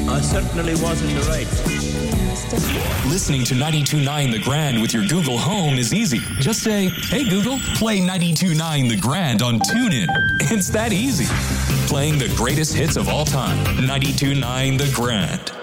I certainly was in the right. Listening to 92.9 The Grand with your Google Home is easy. Just say, hey Google, play 92.9 The Grand on TuneIn. It's that easy. Playing the greatest hits of all time. 92.9 The Grand.